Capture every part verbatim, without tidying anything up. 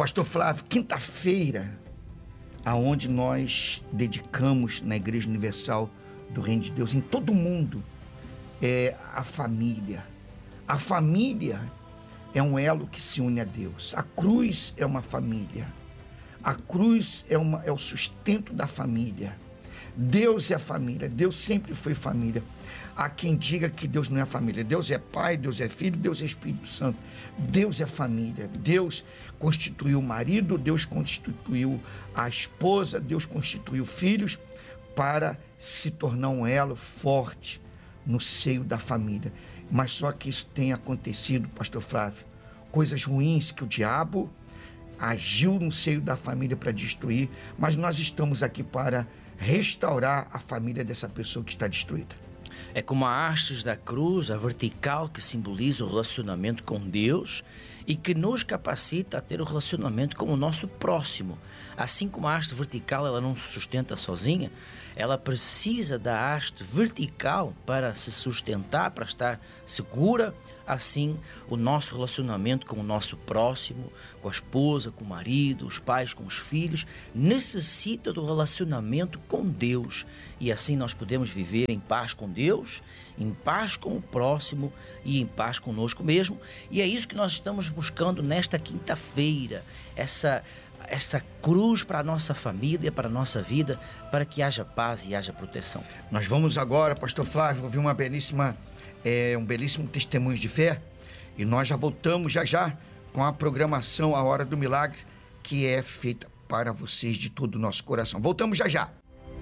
Pastor Flávio, quinta-feira, aonde nós dedicamos na Igreja Universal do Reino de Deus, em todo o mundo, é a família. A família é um elo que se une a Deus. A cruz é uma família. A cruz é, uma, é o sustento da família. Deus é a família. Deus sempre foi família. Há quem diga que Deus não é família. Deus é Pai, Deus é Filho, Deus é Espírito Santo. Deus é família. Deus constituiu o marido, Deus constituiu a esposa, Deus constituiu filhos para se tornar um elo forte no seio da família. Mas só que isso tem acontecido, pastor Flávio, coisas ruins que o diabo agiu no seio da família para destruir, mas nós estamos aqui para restaurar a família dessa pessoa que está destruída. É como a hastes da cruz, a vertical, que simboliza o relacionamento com Deus e que nos capacita a ter o relacionamento com o nosso próximo. Assim como a haste vertical ela não se sustenta sozinha, ela precisa da haste vertical para se sustentar, para estar segura. Assim, o nosso relacionamento com o nosso próximo, com a esposa, com o marido, os pais, com os filhos, necessita do relacionamento com Deus. E assim nós podemos viver em paz com Deus, em paz com o próximo e em paz conosco mesmo. E é isso que nós estamos buscando nesta quinta-feira, essa, essa cruz para a nossa família, para a nossa vida, para que haja paz e haja proteção. Nós vamos agora, pastor Flávio, ouvir uma belíssima, é, um belíssimo testemunho de fé, e nós já voltamos já já com a programação A Hora do Milagre, que é feita para vocês de todo o nosso coração. Voltamos já já.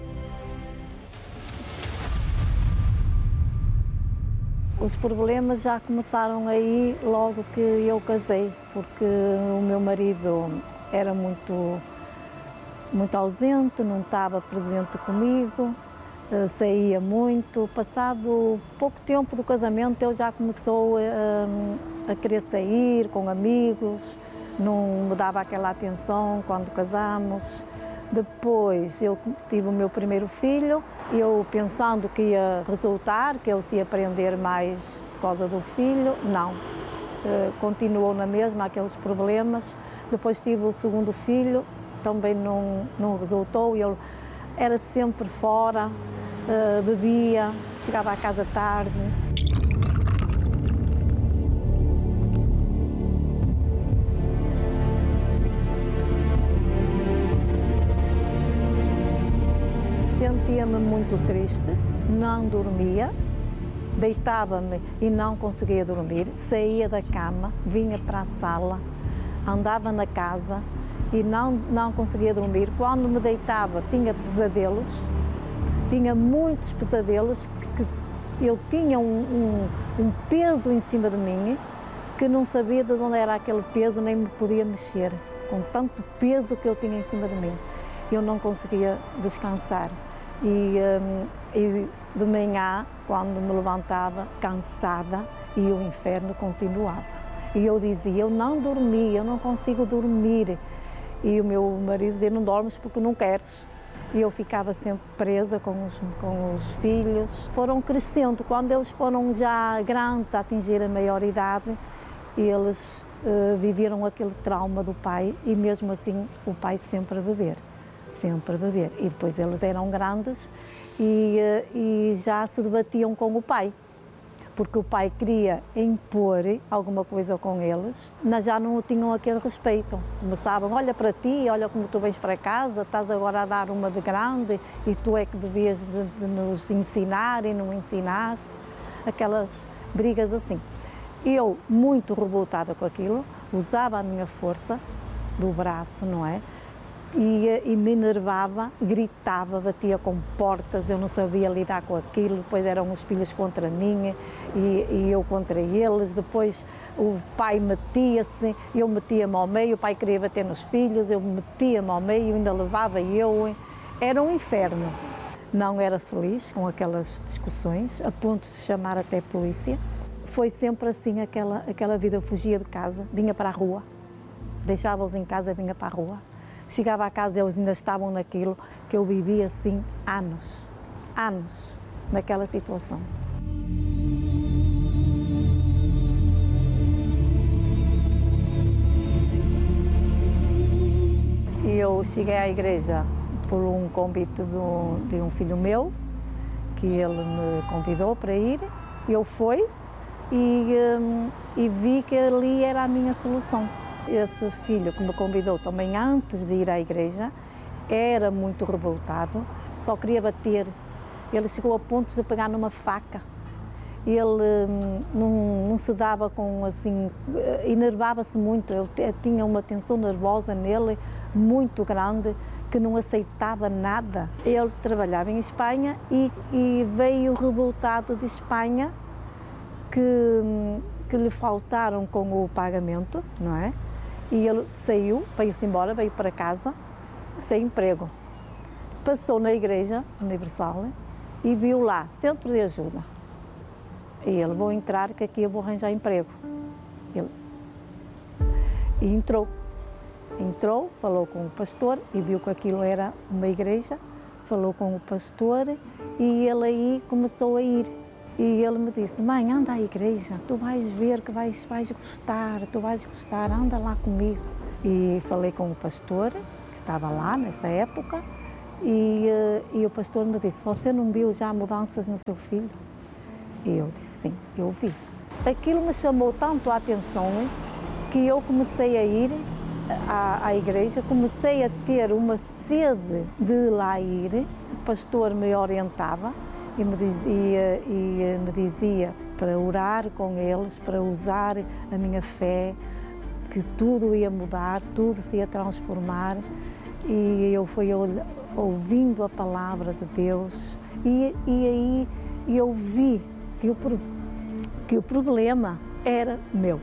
Os problemas já começaram aí logo que eu casei, porque o meu marido era muito, muito ausente, não estava presente comigo, saía muito. Passado pouco tempo do casamento, ele já começou a, a querer sair com amigos, não me dava aquela atenção quando casamos. Depois eu tive o meu primeiro filho, eu pensando que ia resultar, que ele se ia prender mais por causa do filho, não. Uh, continuou na mesma, aqueles problemas. Depois tive o segundo filho, também não, não resultou, ele era sempre fora, uh, bebia, chegava à casa tarde. Sentia-me muito triste, não dormia, deitava-me e não conseguia dormir, saía da cama, vinha para a sala, andava na casa e não, não conseguia dormir. Quando me deitava tinha pesadelos, tinha muitos pesadelos, que, que eu tinha um, um, um peso em cima de mim que não sabia de onde era aquele peso, nem me podia mexer, com tanto peso que eu tinha em cima de mim. Eu não conseguia descansar. E, um, e de manhã, quando me levantava, cansada, e o inferno continuava. E eu dizia, eu não dormi, eu não consigo dormir. E o meu marido dizia, não dormes porque não queres. E eu ficava sempre presa com os, com os filhos. Foram crescendo, quando eles foram já grandes, a atingir a maioridade, eles uh, viveram aquele trauma do pai, e mesmo assim o pai sempre a beber. Sempre a beber. E depois eles eram grandes e, e já se debatiam com o pai, porque o pai queria impor alguma coisa com eles, mas já não tinham aquele respeito. Começavam, olha para ti, olha como tu vens para casa, estás agora a dar uma de grande e tu é que devias de, de nos ensinar e não ensinaste. Aquelas brigas assim. Eu, muito revoltada com aquilo, usava a minha força do braço, não é? E, e me enervava, gritava, batia com portas, eu não sabia lidar com aquilo. Depois eram os filhos contra mim e, e eu contra eles. Depois o pai metia-se, eu metia-me ao meio, o pai queria bater nos filhos, eu metia-me ao meio, ainda levava eu. Era um inferno. Não era feliz com aquelas discussões, a ponto de chamar até a polícia. Foi sempre assim aquela, aquela vida. Eu fugia de casa, vinha para a rua, deixava-os em casa, vinha para a rua. Chegava à casa, eles ainda estavam naquilo, que eu vivi assim anos, anos, naquela situação. eu cheguei à igreja por um convite de um, de um filho meu, que ele me convidou para ir. Eu fui e, um, e vi que ali era a minha solução. Esse filho que me convidou também antes de ir à igreja era muito revoltado, só queria bater. Ele chegou a ponto de pegar numa faca. Ele hum, não, não se dava com, assim, enervava-se muito. Eu tinha uma tensão nervosa nele muito grande, que não aceitava nada. Ele trabalhava em Espanha e, e veio revoltado de Espanha, que, que lhe faltaram com o pagamento, não é? E ele saiu, veio-se embora, veio para casa, sem emprego. Passou na Igreja Universal e viu lá, Centro de Ajuda. E ele, vou entrar, que aqui eu vou arranjar emprego. Ele, e entrou. Entrou, falou com o pastor e viu que aquilo era uma igreja, falou com o pastor e ele aí começou a ir. E ele me disse, mãe, anda à igreja, tu vais ver que vais, vais gostar, tu vais gostar, anda lá comigo. E falei com o pastor, que estava lá nessa época, e, e o pastor me disse, você não viu já mudanças no seu filho? E eu disse, sim, eu vi. Aquilo me chamou tanto a atenção que eu comecei a ir à, à igreja, comecei a ter uma sede de lá ir. O pastor me orientava e me dizia, e me dizia para orar com eles, para usar a minha fé, que tudo ia mudar, tudo se ia transformar. E eu fui ouvindo a palavra de Deus e, e aí eu vi que o, que o problema era meu.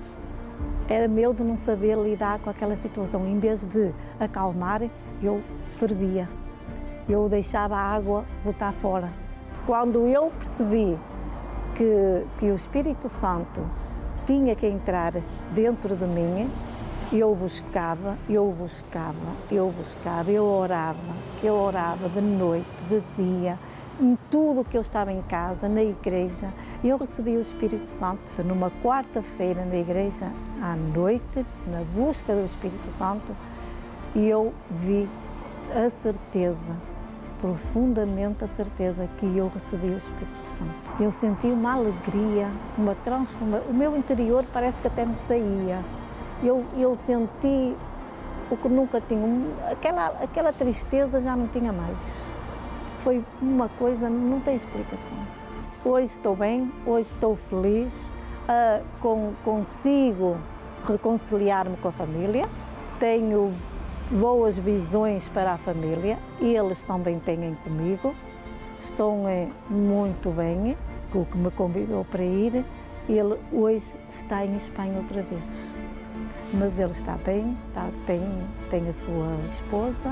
Era meu de não saber lidar com aquela situação. Em vez de acalmar, eu fervia. Eu deixava a água botar fora. Quando eu percebi que, que o Espírito Santo tinha que entrar dentro de mim, eu buscava, eu buscava, eu buscava, eu orava, eu orava de noite, de dia, em tudo que eu estava em casa, na igreja. Eu recebi o Espírito Santo numa quarta-feira na igreja, à noite, na busca do Espírito Santo, e eu vi a certeza, profundamente a certeza que eu recebi o Espírito Santo. Eu senti uma alegria, uma transformação. O meu interior parece que até me saía. Eu, eu senti o que nunca tinha, aquela, aquela tristeza já não tinha mais. Foi uma coisa, não tem explicação. Hoje estou bem, hoje estou feliz, uh, com, consigo reconciliar-me com a família, tenho boas visões para a família, eles também têm comigo, estão é, muito bem, o que me convidou para ir, ele hoje está em Espanha outra vez. Mas ele está bem, está, tem, tem a sua esposa,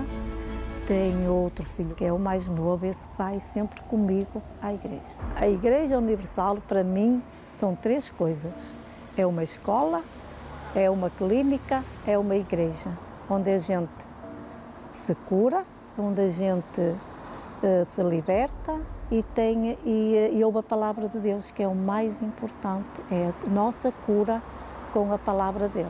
tem outro filho que é o mais novo, esse vai sempre comigo à igreja. A Igreja Universal, para mim, são três coisas. É uma escola, é uma clínica, é uma igreja, onde a gente se cura, onde a gente uh, se liberta e, tem, e, e ouve a palavra de Deus, que é o mais importante, é a nossa cura com a palavra dele.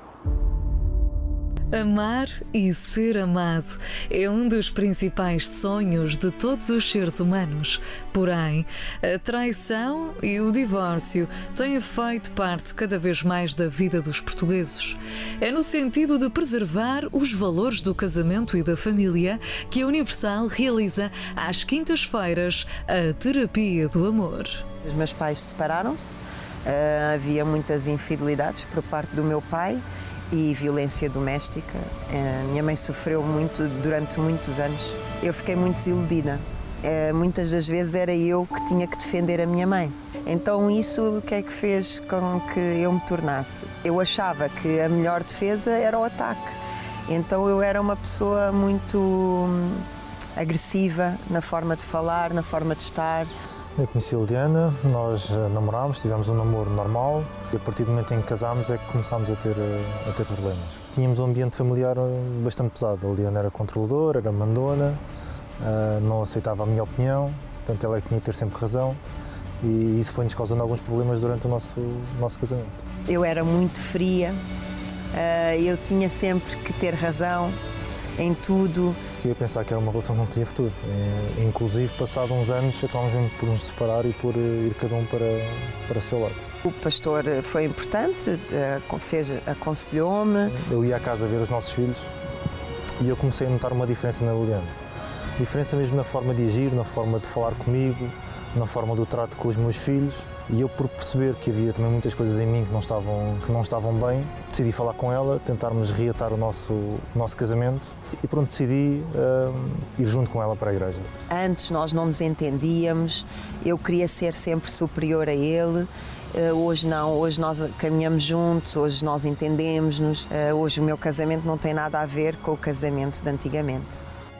Amar e ser amado é um dos principais sonhos de todos os seres humanos. Porém, a traição e o divórcio têm feito parte cada vez mais da vida dos portugueses. É no sentido de preservar os valores do casamento e da família que a Universal realiza às quintas-feiras a Terapia do Amor. Os meus pais separaram-se, uh, havia muitas infidelidades por parte do meu pai e violência doméstica. Uh, minha mãe sofreu muito durante muitos anos. Eu fiquei muito desiludida. Uh, muitas das vezes era eu que tinha que defender a minha mãe. Então isso o que é que fez com que eu me tornasse? Eu achava que a melhor defesa era o ataque. Então eu era uma pessoa muito hum, agressiva na forma de falar, na forma de estar. Eu conheci a Liliana, nós namorámos, tivemos um namoro normal e a partir do momento em que casámos é que começámos a ter, a ter problemas. Tínhamos um ambiente familiar bastante pesado. A Liliana era controladora, era mandona, não aceitava a minha opinião, portanto ela é que tinha que ter sempre razão e isso foi-nos causando alguns problemas durante o nosso, nosso casamento. Eu era muito fria, eu tinha sempre que ter razão em tudo. Eu ia pensar que era uma relação que não tinha futuro. É, inclusive, passados uns anos, acabamos mesmo por nos separar e por ir cada um para, para o seu lado. O pastor foi importante, fez, aconselhou-me. Eu ia à casa ver os nossos filhos e eu comecei a notar uma diferença na Liliana. Diferença mesmo na forma de agir, na forma de falar comigo, na forma do trato com os meus filhos. E eu, por perceber que havia também muitas coisas em mim que não estavam, que não estavam bem, decidi falar com ela, tentarmos reatar o nosso, o nosso casamento e pronto, decidi uh, ir junto com ela para a igreja. Antes nós não nos entendíamos, eu queria ser sempre superior a ele. Uh, hoje não, hoje nós caminhamos juntos, hoje nós entendemos-nos. Uh, hoje o meu casamento não tem nada a ver com o casamento de antigamente.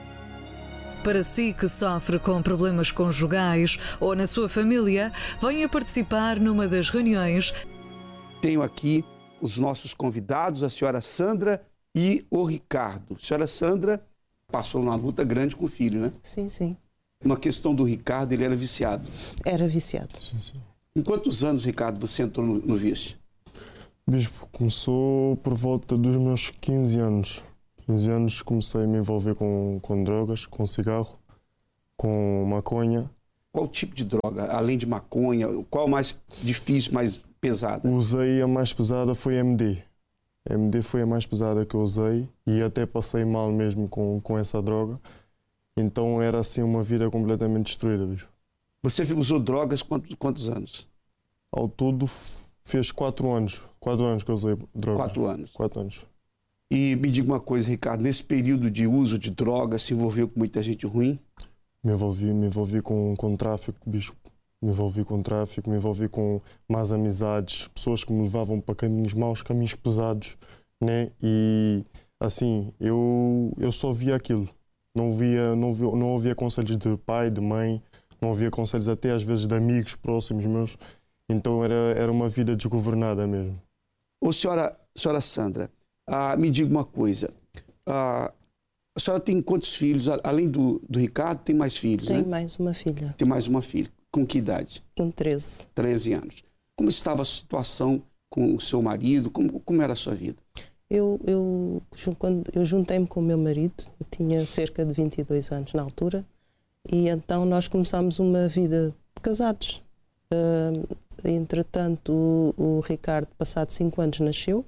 Para si que sofre com problemas conjugais ou na sua família, venha participar numa das reuniões. Tenho aqui os nossos convidados, a senhora Sandra e o Ricardo. A senhora Sandra passou uma luta grande com o filho, né? Sim, sim. Na questão do Ricardo, ele era viciado. Era viciado. Sim, sim. Em quantos anos, Ricardo, você entrou no, no vício? Bispo, começou por volta dos meus quinze anos. quinze anos comecei a me envolver com, com drogas, com cigarro, com maconha. Qual tipo de droga? Além de maconha, qual mais difícil, mais pesada? Usei a mais pesada foi M D. M D foi a mais pesada que eu usei e até passei mal mesmo com, com essa droga. Então era assim uma vida completamente destruída, Bispo. Você usou drogas quantos, quantos anos? Ao todo fez quatro anos. Quatro anos que eu usei drogas. Quatro anos? Quatro anos. E me diga uma coisa, Ricardo, nesse período de uso de drogas, se envolveu com muita gente ruim? Me envolvi, me envolvi com, com tráfico, bicho. Me envolvi com tráfico, me envolvi com más amizades, pessoas que me levavam para caminhos maus, caminhos pesados, né? E assim, eu, eu só via aquilo. Não via, não via, não ouvia conselhos de pai, de mãe, não ouvia conselhos até às vezes de amigos próximos meus. Então era, era uma vida desgovernada mesmo. Ô senhora, senhora Sandra, Ah, me diga uma coisa, ah, a senhora tem quantos filhos? Além do, do Ricardo, tem mais filhos, Tem né? mais uma filha. Tem mais uma filha. Com que idade? Com treze. treze anos. Como estava a situação com o seu marido? Como, como era a sua vida? Eu, eu, quando eu juntei-me com o meu marido, eu tinha cerca de vinte e dois anos na altura, e então nós começámos uma vida de casados. Uh, entretanto, o, o Ricardo, passado cinco anos, nasceu.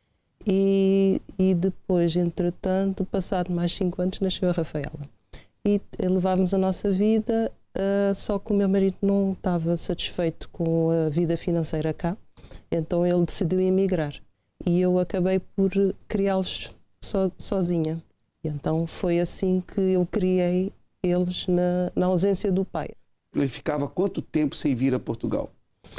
E, e depois, entretanto, passado mais cinco anos, nasceu a Rafaela. E levávamos a nossa vida, uh, só que o meu marido não estava satisfeito com a vida financeira cá, então ele decidiu emigrar. E eu acabei por criá-los so, sozinha. E então foi assim que eu criei eles na, na ausência do pai. Ele ficava quanto tempo sem vir a Portugal?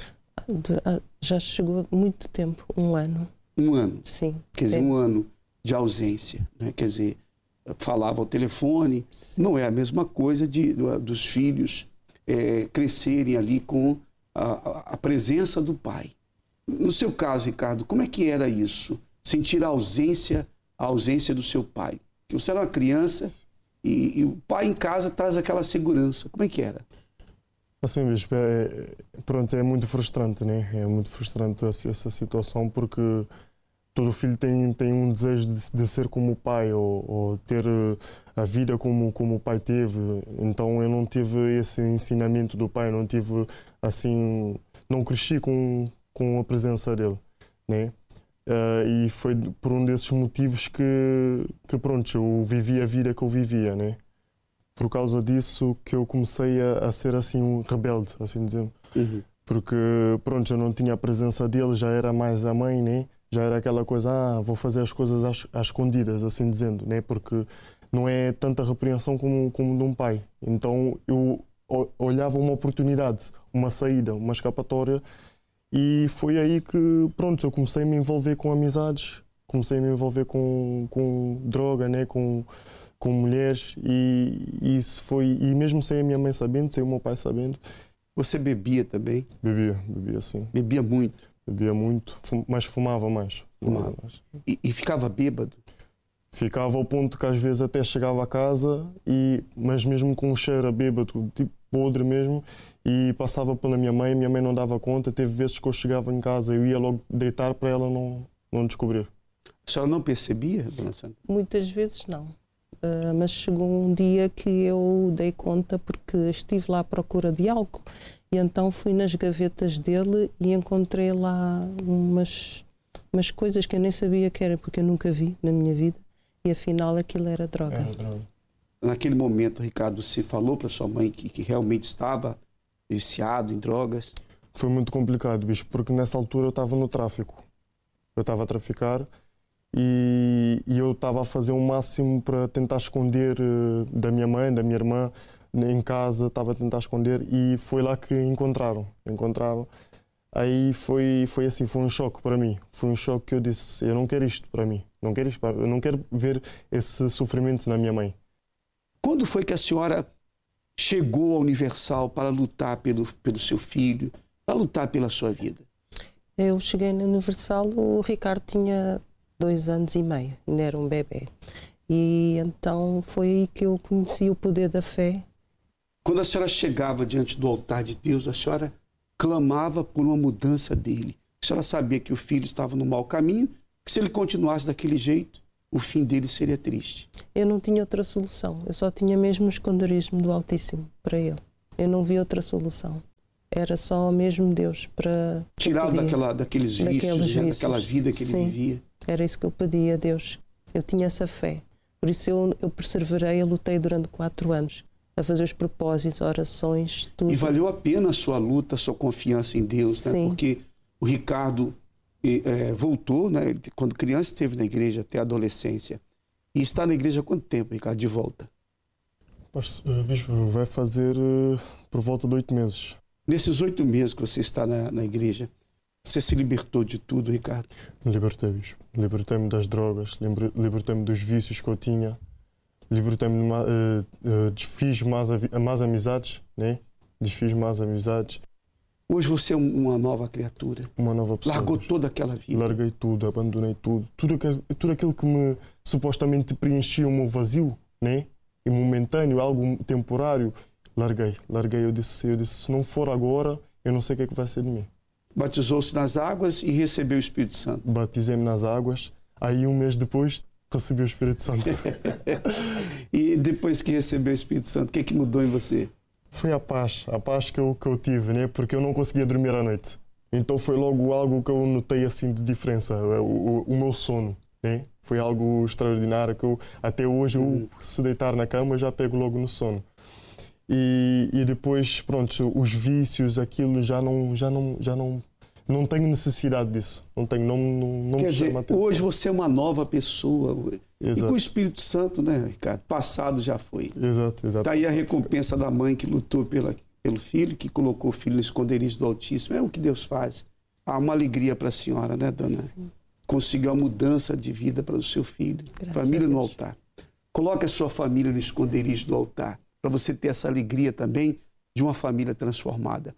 Já chegou muito tempo, um ano. Um ano? Sim. Quer dizer, é. um ano de ausência, né? Quer dizer, falava ao telefone. Sim. Não é a mesma coisa de, dos filhos é, crescerem ali com a, a presença do pai. No seu caso, Ricardo, como é que era isso? Sentir a ausência, a ausência do seu pai. Que você era uma criança e, e o pai em casa traz aquela segurança. Como é que era? Assim, Bispo, é, pronto, é muito frustrante, né? É muito frustrante essa situação porque todo filho tem, tem um desejo de, de ser como o pai ou, ou ter a vida como, como o pai teve. Então eu não tive esse ensinamento do pai, não tive assim, não cresci com, com a presença dele, né? Uh, e foi por um desses motivos que, que pronto, eu vivi a vida que eu vivia, né? Por causa disso que eu comecei a, a ser assim um rebelde, assim dizendo. Uhum. Porque pronto, eu não tinha a presença dele, já era mais a mãe, né? Já era aquela coisa, ah, vou fazer as coisas às, às escondidas, assim dizendo, né? Porque não é tanta repreensão como, como de um pai. Então eu olhava uma oportunidade, uma saída, uma escapatória. E foi aí que, pronto, eu comecei a me envolver com amizades, comecei a me envolver com, com droga, né, com, com mulheres e, e isso foi, e mesmo sem a minha mãe sabendo, sem o meu pai sabendo. Você bebia também? Bebia, bebia sim. Bebia muito? Bebia muito, fum, mas fumava mais. Fumava mais. E, e ficava bêbado? Ficava ao ponto que às vezes até chegava a casa, e, mas mesmo com um cheiro a bêbado, tipo podre mesmo, e passava pela minha mãe, minha mãe não dava conta, teve vezes que eu chegava em casa e eu ia logo deitar para ela não, não descobrir. A senhora não percebia, dona Sandra? Muitas vezes não. uh, mas chegou um dia que eu dei conta porque estive lá à procura de algo e então fui nas gavetas dele e encontrei lá umas, umas coisas que eu nem sabia que era, porque eu nunca vi na minha vida e afinal aquilo era droga. Era droga. Naquele momento, Ricardo, você falou para sua mãe que, que realmente estava viciado em drogas? Foi muito complicado, bicho, porque nessa altura eu estava no tráfico. Eu estava a traficar e, e eu estava a fazer o máximo para tentar esconder uh, da minha mãe, da minha irmã, em casa, estava a tentar esconder e foi lá que encontraram. Encontraram. Aí foi, foi assim, foi um choque para mim. Foi um choque que eu disse, eu não quero isto para mim. Não quero isto, eu não quero ver esse sofrimento na minha mãe. Quando foi que a senhora chegou ao Universal para lutar pelo, pelo seu filho, para lutar pela sua vida? Eu cheguei no Universal, o Ricardo tinha dois anos e meio, ainda era um bebê. E então foi aí que eu conheci o poder da fé. Quando a senhora chegava diante do altar de Deus, a senhora clamava por uma mudança dele. A senhora sabia que o filho estava no mau caminho, que se ele continuasse daquele jeito, o fim dele seria triste. Eu não tinha outra solução. Eu só tinha mesmo o esconderismo do Altíssimo para ele. Eu não vi outra solução. Era só mesmo Deus para tirá-lo daquela, daqueles vícios, daqueles vícios, daquela vida que sim, ele vivia. Era isso que eu pedia a Deus. Eu tinha essa fé. Por isso eu, eu perseverei, eu lutei durante quatro anos a fazer os propósitos, orações, tudo. E valeu a pena a sua luta, a sua confiança em Deus, né? Porque o Ricardo é, voltou, né? Ele, quando criança esteve na igreja até a adolescência. E está na igreja há quanto tempo, Ricardo, de volta? Pastor, bispo, vai fazer uh, por volta de oito meses. Nesses oito meses que você está na, na igreja, você se libertou de tudo, Ricardo? Libertei, bispo. Libertei-me das drogas, libertei-me dos vícios que eu tinha, libertei-me, uh, uh, desfiz mais, mais amizades, né? Desfiz mais amizades. Hoje você é uma nova criatura. Uma nova pessoa. Largou toda aquela vida. Larguei tudo, abandonei tudo. Tudo, tudo aquilo que me supostamente preenchia o meu vazio, né? E momentâneo, algo temporário, larguei. Larguei, eu disse, eu disse, se não for agora, eu não sei o que é que vai ser de mim. Batizou-se nas águas e recebeu o Espírito Santo. Batizei-me nas águas, aí um mês depois recebi o Espírito Santo. E depois que recebeu o Espírito Santo, o que é que mudou em você? Foi a paz, a paz que eu, que eu tive, né? Porque eu não conseguia dormir à noite. Então foi logo algo que eu notei assim de diferença, o, o, o meu sono, né? Foi algo extraordinário que eu, até hoje, eu, se deitar na cama, já pego logo no sono. E, e depois, pronto, os vícios, aquilo, já não, já não, já não, não tenho necessidade disso. Não tenho, não, não, não Quer me dizer, chama atenção. hoje você é uma nova pessoa. Exato. E com o Espírito Santo, né, Ricardo? Passado já foi. Exato, exato. Está aí a recompensa da mãe que lutou pela, pelo filho, que colocou o filho no esconderijo do Altíssimo. É o que Deus faz. Há uma alegria para a senhora, né, dona? Sim. Conseguiu a mudança de vida para o seu filho. Graças Família a Deus. no altar. Coloque a sua família no esconderijo do altar, para você ter essa alegria também de uma família transformada.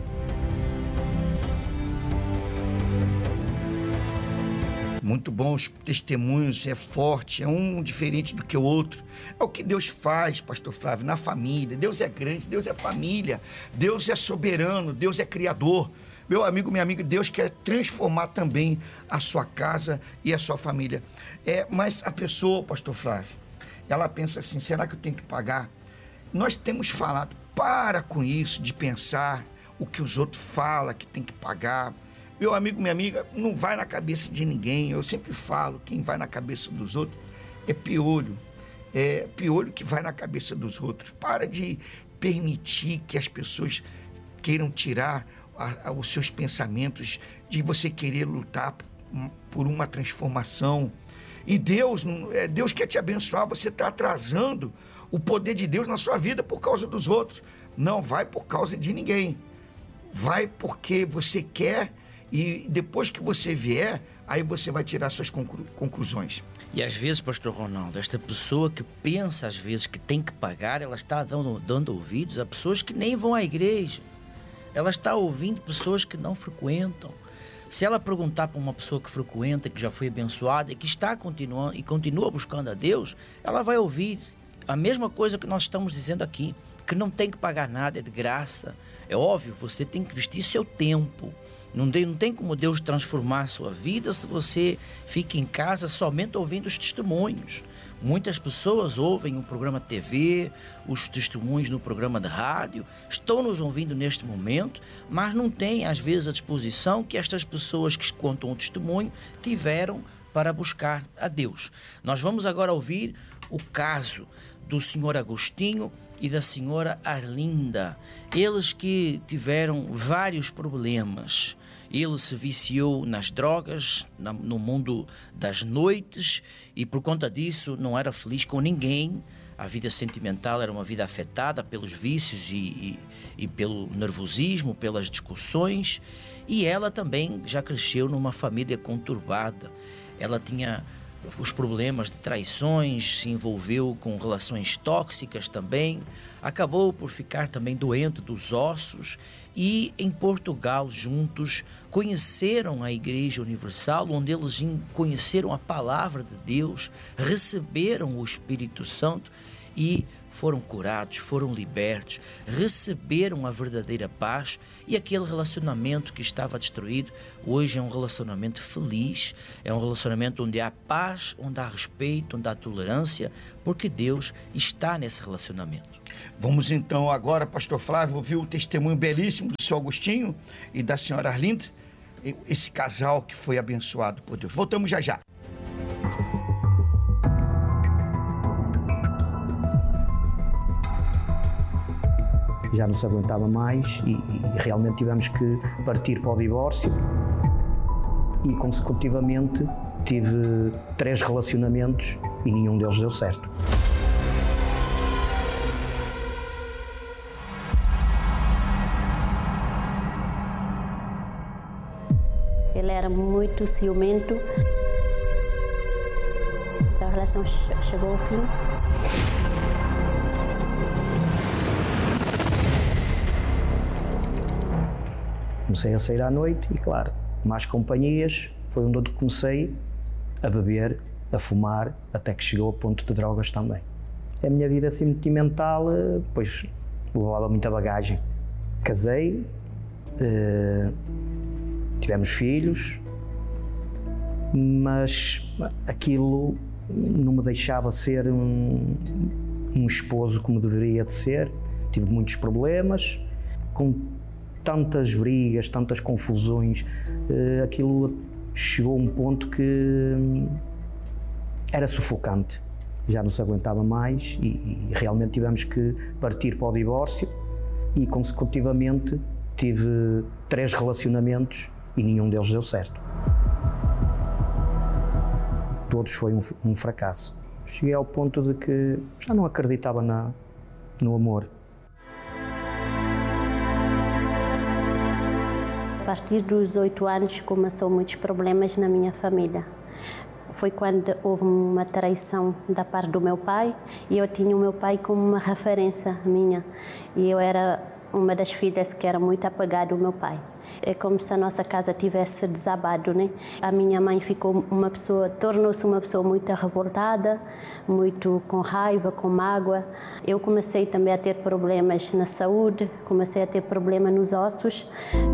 Muito bom, os testemunhos, é forte, é um diferente do que o outro. É o que Deus faz, pastor Flávio, na família. Deus é grande, Deus é família, Deus é soberano, Deus é criador. Meu amigo, minha amiga, Deus quer transformar também a sua casa e a sua família. É, mas a pessoa, pastor Flávio, ela pensa assim, será que eu tenho que pagar? Nós temos falado, para com isso de pensar o que os outros falam que tem que pagar. Meu amigo, minha amiga, não vai na cabeça de ninguém. Eu sempre falo, quem vai na cabeça dos outros é piolho. É piolho que vai na cabeça dos outros. Para de permitir que as pessoas queiram tirar a, a, os seus pensamentos, de você querer lutar por uma transformação. E Deus, Deus quer te abençoar, você está atrasando o poder de Deus na sua vida por causa dos outros. Não vai por causa de ninguém. Vai porque você quer, e depois que você vier, aí você vai tirar suas conclu- conclusões. E às vezes, pastor Ronaldo, esta pessoa que pensa às vezes que tem que pagar, ela está dando, dando ouvidos a pessoas que nem vão à igreja. Ela está ouvindo pessoas que não frequentam. Se ela perguntar para uma pessoa que frequenta, que já foi abençoada e que está continuando e continua buscando a Deus, ela vai ouvir a mesma coisa que nós estamos dizendo aqui, que não tem que pagar nada, é de graça. É óbvio, você tem que vestir seu tempo. Não tem, não tem como Deus transformar a sua vida se você fica em casa somente ouvindo os testemunhos. Muitas pessoas ouvem o programa de T V, os testemunhos no programa de rádio, estão nos ouvindo neste momento, mas não têm às vezes a disposição que estas pessoas que contam o testemunho tiveram para buscar a Deus. Nós vamos agora ouvir o caso do senhor Agostinho e da senhora Arlinda. Eles que tiveram vários problemas. Ele se viciou nas drogas, na, no mundo das noites, e por conta disso não era feliz com ninguém. A vida sentimental era uma vida afetada pelos vícios e, e, e pelo nervosismo, pelas discussões. E ela também já cresceu numa família conturbada. Ela tinha os problemas de traições, se envolveu com relações tóxicas também, acabou por ficar também doente dos ossos e em Portugal juntos conheceram a Igreja Universal, onde eles conheceram a Palavra de Deus, receberam o Espírito Santo e foram curados, foram libertos, receberam a verdadeira paz e aquele relacionamento que estava destruído, hoje é um relacionamento feliz, é um relacionamento onde há paz, onde há respeito, onde há tolerância, porque Deus está nesse relacionamento. Vamos então agora, pastor Flávio, ouvir o testemunho belíssimo do senhor Agostinho e da senhora Arlinda, esse casal que foi abençoado por Deus. Voltamos já já. Já não se aguentava mais e, e realmente tivemos que partir para o divórcio e consecutivamente tive três relacionamentos e nenhum deles deu certo. Ele era muito ciumento. A relação chegou ao fim. Comecei a sair à noite e, claro, mais companhias, foi onde eu comecei a beber, a fumar, até que chegou a ponto de drogas também. A minha vida sentimental, pois, levava muita bagagem. Casei, eh, tivemos filhos, mas aquilo não me deixava ser um, um esposo como deveria de ser. Tive muitos problemas, com tantas brigas, tantas confusões, uh, aquilo chegou a um ponto que um, era sufocante. Já não se aguentava mais e, e realmente tivemos que partir para o divórcio e consecutivamente tive três relacionamentos e nenhum deles deu certo. Todos foi um, um fracasso. Cheguei ao ponto de que já não acreditava na, no amor. A partir dos oito anos começou muitos problemas na minha família. Foi quando houve uma traição da parte do meu pai e eu tinha o meu pai como uma referência minha. E eu era uma das filhas que era muito apegada ao meu pai. É como se a nossa casa tivesse desabado, né? A minha mãe ficou uma pessoa, tornou-se uma pessoa muito revoltada, muito com raiva, com mágoa. Eu comecei também a ter problemas na saúde, comecei a ter problemas nos ossos.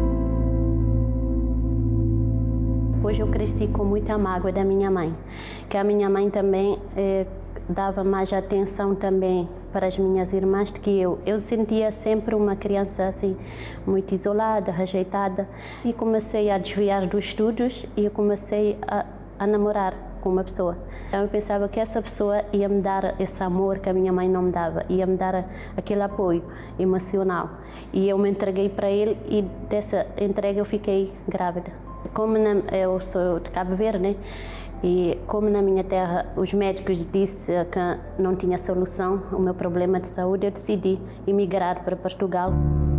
Depois eu cresci com muita mágoa da minha mãe, que a minha mãe também eh, dava mais atenção também para as minhas irmãs do que eu. Eu sentia sempre uma criança assim, muito isolada, rejeitada. E comecei a desviar dos estudos e eu comecei a, a namorar com uma pessoa. Então eu pensava que essa pessoa ia me dar esse amor que a minha mãe não me dava, ia me dar aquele apoio emocional. E eu me entreguei para ele e dessa entrega eu fiquei grávida. Como na, eu sou de Cabo Verde, né? E como na minha terra os médicos disseram que não tinha solução o meu problema de saúde, eu decidi emigrar para Portugal.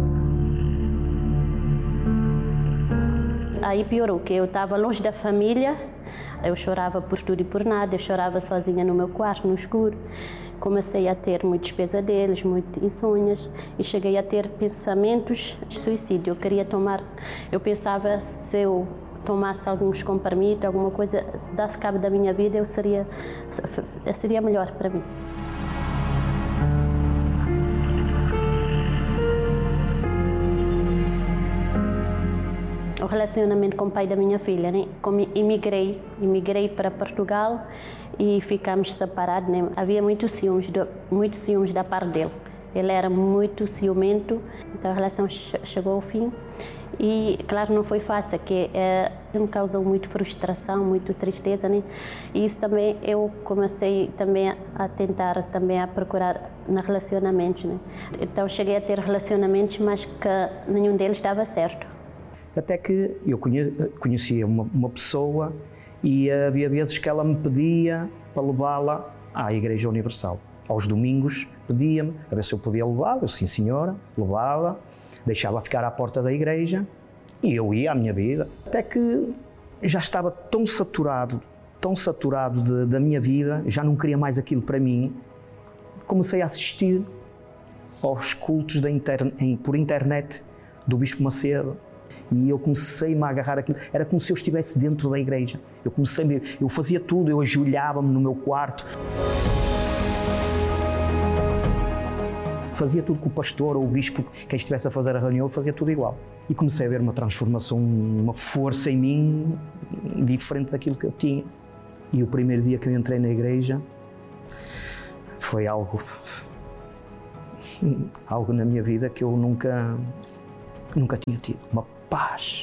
Aí piorou, que eu estava longe da família, eu chorava por tudo e por nada, eu chorava sozinha no meu quarto, no escuro. Comecei a ter muitos pesadelos, muitas insônias e cheguei a ter pensamentos de suicídio. Eu queria tomar, eu pensava se eu tomasse alguns comprimidos, alguma coisa, se desse cabo da minha vida, eu seria, seria melhor para mim. relacionamento com o pai da minha filha, né? Como imigrei, imigrei para Portugal e ficamos separados, né? Havia muitos ciúmes, muitos ciúmes da parte dele. Ele era muito ciumento, então a relação chegou ao fim. E, claro, não foi fácil, que é, me causou muito frustração, muito tristeza, né? E isso também eu comecei também a tentar, também a procurar nos relacionamentos, né? Então cheguei a ter relacionamentos, mas que nenhum deles dava certo. Até que eu conhecia uma, uma pessoa e havia vezes que ela me pedia para levá-la à Igreja Universal. Aos domingos pedia-me a ver se eu podia levá-la, eu sim senhora, levava, deixava ficar à porta da igreja e eu ia à minha vida. Até que já estava tão saturado, tão saturado de, da minha vida, já não queria mais aquilo para mim. Comecei a assistir aos cultos da inter, em, por internet do Bispo Macedo e eu comecei-me a agarrar aquilo. Era como se eu estivesse dentro da igreja. Eu comecei, eu fazia tudo, eu ajoelhava-me no meu quarto. Fazia tudo com o pastor ou o bispo, quem estivesse a fazer a reunião, eu fazia tudo igual. E comecei a ver uma transformação, uma força em mim diferente daquilo que eu tinha. E o primeiro dia que eu entrei na igreja foi algo, algo na minha vida que eu nunca, nunca tinha tido. Uma paz.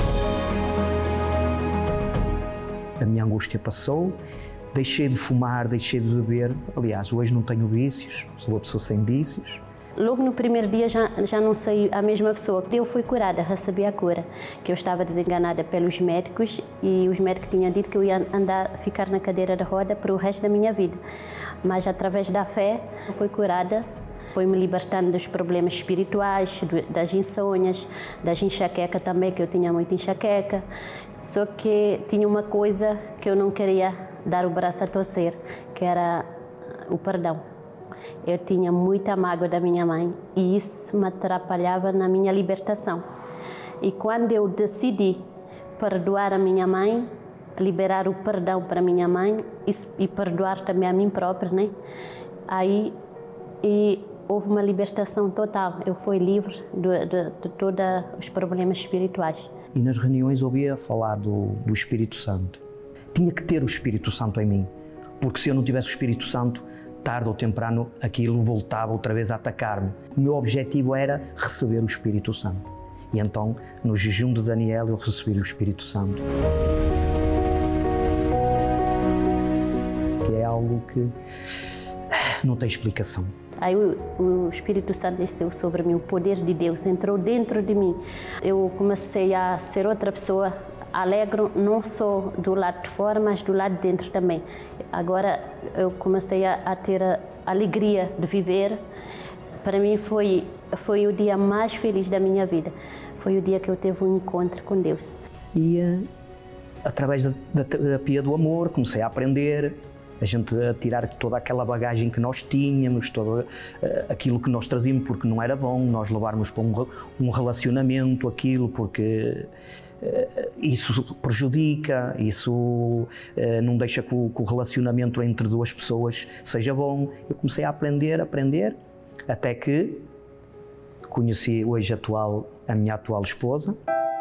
A minha angústia passou. Deixei de fumar, deixei de beber. Aliás, hoje não tenho vícios, sou uma pessoa sem vícios. Logo no primeiro dia já, já não saí a mesma pessoa. Eu fui curada, recebi a cura, que eu estava desenganada pelos médicos e os médicos tinham dito que eu ia andar, ficar na cadeira de roda para o resto da minha vida. Mas através da fé fui curada, foi-me libertando dos problemas espirituais, das insônias, das enxaqueca também, que eu tinha muita enxaqueca. Só que tinha uma coisa que eu não queria dar o braço a torcer, que era o perdão. Eu tinha muita mágoa da minha mãe e isso me atrapalhava na minha libertação. E quando eu decidi perdoar a minha mãe, liberar o perdão para a minha mãe e perdoar também a mim própria, né? Aí e houve uma libertação total. Eu fui livre de, de, de todos os problemas espirituais. E nas reuniões ouvia falar do, do Espírito Santo. Tinha que ter o Espírito Santo em mim, porque se eu não tivesse o Espírito Santo, tarde ou temprano aquilo voltava outra vez a atacar-me. O meu objetivo era receber o Espírito Santo. E então, no jejum de Daniel, eu recebi o Espírito Santo. Que é algo que não tem explicação. Aí o, o Espírito Santo desceu sobre mim, o poder de Deus entrou dentro de mim. Eu comecei a ser outra pessoa, alegre não só do lado de fora, mas do lado de dentro também. Agora eu comecei a, a ter a alegria de viver. Para mim foi, foi o dia mais feliz da minha vida. Foi o dia que eu tive um encontro com Deus. E através da, da terapia do amor comecei a aprender, a gente a tirar toda aquela bagagem que nós tínhamos, todo uh, aquilo que nós trazíamos, porque não era bom nós levarmos para um, um relacionamento aquilo, porque uh, isso prejudica, isso uh, não deixa que o, que o relacionamento entre duas pessoas seja bom. Eu comecei a aprender, a aprender, até que conheci hoje atual, a minha atual esposa.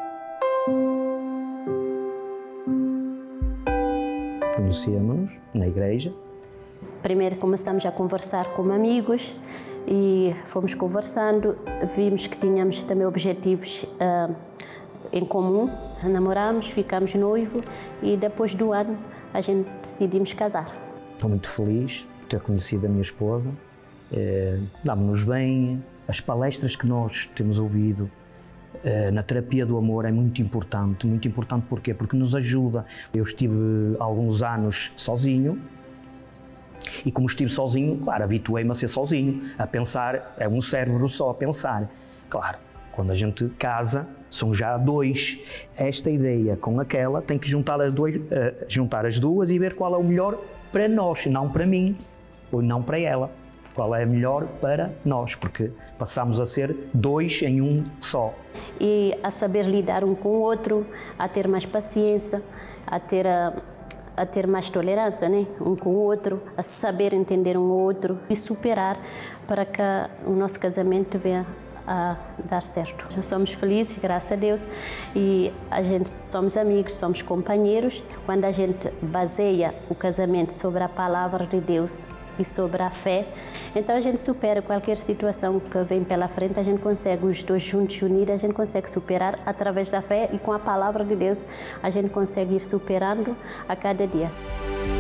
Conhecemos-nos na igreja. Primeiro começamos a conversar como amigos e fomos conversando, vimos que tínhamos também objetivos uh, em comum, namorámos, ficámos noivos e depois do ano a gente decidimos casar. Estou muito feliz por ter conhecido a minha esposa, eh, dá-me-nos bem, as palestras que nós temos ouvido na terapia do amor é muito importante, muito importante porquê? Porque nos ajuda. Eu estive alguns anos sozinho e como estive sozinho, claro, habituei-me a ser sozinho, a pensar, é um cérebro só a pensar. Claro, quando a gente casa, são já dois. Esta ideia com aquela tem que juntar as, dois, uh, juntar as duas e ver qual é o melhor para nós, não para mim, ou não para ela. Qual é melhor para nós, porque passamos a ser dois em um só. E a saber lidar um com o outro, a ter mais paciência, a ter, a, a ter mais tolerância, né? Um com o outro, a saber entender um outro e superar para que o nosso casamento venha a dar certo. Somos felizes, graças a Deus, e a gente somos amigos, somos companheiros. Quando a gente baseia o casamento sobre a palavra de Deus e sobre a fé, então a gente supera qualquer situação que vem pela frente, a gente consegue, os dois juntos, unidos, a gente consegue superar através da fé, e com a palavra de Deus a gente consegue ir superando a cada dia.